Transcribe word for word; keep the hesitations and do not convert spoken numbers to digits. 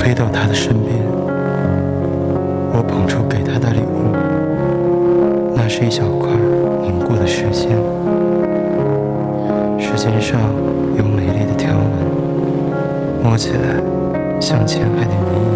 飞到他的身边，我捧出给他的礼物，那是一小块凝固的时间，时间上有美丽的条纹，摸起来像亲爱的你一样。